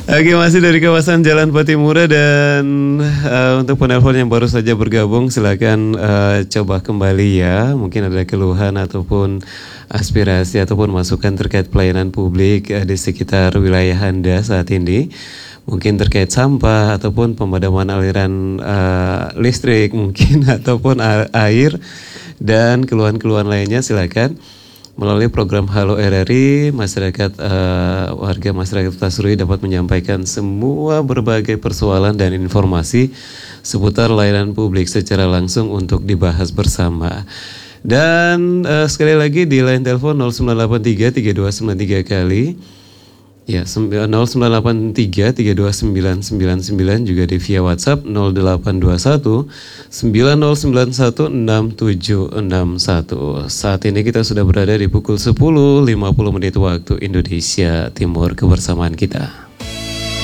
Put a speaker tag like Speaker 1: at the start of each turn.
Speaker 1: Oke, masih dari kawasan Jalan Patimura dan untuk penelpon yang baru saja bergabung silakan coba kembali ya. Mungkin ada keluhan ataupun aspirasi ataupun masukan terkait pelayanan publik di sekitar wilayah Anda saat ini. Mungkin terkait sampah ataupun pemadaman aliran listrik mungkin ataupun air dan keluhan-keluhan lainnya silakan. Melalui program Halo RRI, masyarakat warga masyarakat Tasurui dapat menyampaikan semua berbagai persoalan dan informasi seputar layanan publik secara langsung untuk dibahas bersama. Dan sekali lagi di line telepon 0983 3293 kali. Ya, 0983 329999 juga di via WhatsApp 0821 9091 6761. Saat ini kita sudah berada di pukul 10.50 waktu Indonesia Timur kebersamaan kita.